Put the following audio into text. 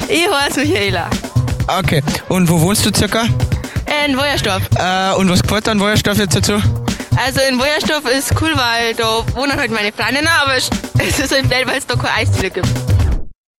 Ich heiße Michaela. Okay. Und wo wohnst du circa? In Wojersdorf. Und was gefällt dir an Wojersdorf jetzt dazu? Also in Wojersdorf ist cool, weil da wohnen halt meine Freundinnen, aber es ist halt blöd, weil es da keine Eisdiele gibt.